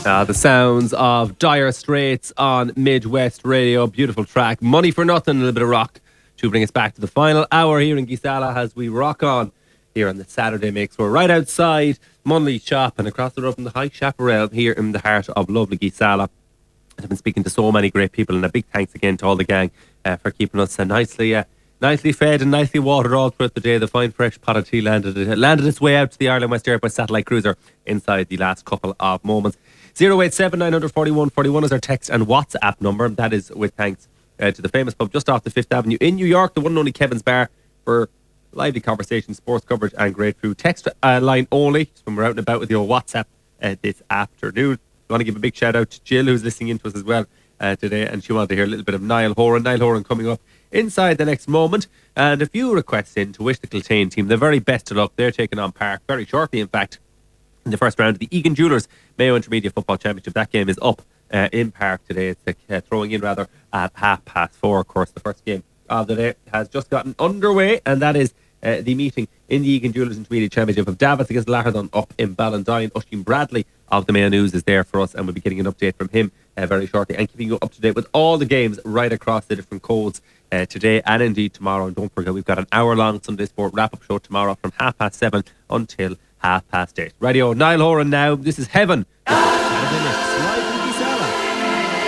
The sounds of Dire Straits on Midwest Radio. Beautiful track. Money for Nothing, a little bit of rock to bring us back to the final hour here in Gisala as we rock on here on the Saturday Mix. We're right outside Munley Shop and across the road from the High Chaparral here in the heart of lovely Gisala. I've been speaking to so many great people, and a big thanks again to all the gang for keeping us nicely fed and nicely watered all throughout the day. The fine fresh pot of tea landed its way out to the Ireland West Airport satellite cruiser inside the last couple of moments. 087 941 41 is our text and WhatsApp number. That is with thanks to the famous pub just off the 5th Avenue in New York, the one and only Kevin's Bar, for lively conversation, sports coverage and great food. Text line only when we're out and about with your WhatsApp this afternoon. I want to give a big shout out to Jill, who's listening in to us as well today, and she wanted to hear a little bit of Niall Horan. Niall Horan coming up inside the next moment, and a few requests in to wish the Kiltane team the very best of luck. They're taking on Park very shortly, in fact, in the first round of the Egan Jewellers Mayo Intermediate Football Championship. That game is up in Park today. It's throwing in rather at 4:30. Of course, the first game of the day has just gotten underway, and that is the meeting in the Egan Jewellers Intermediate Championship of Davos against Latterdon up in Ballantyne. Oisín Bradley of the Mayo News is there for us, and we'll be getting an update from him very shortly, and keeping you up to date with all the games right across the different codes today and indeed tomorrow. And don't forget, we've got an hour-long Sunday Sport wrap-up show tomorrow from 7:30 until 8:30. Radio Niall Horan now. This is Heaven.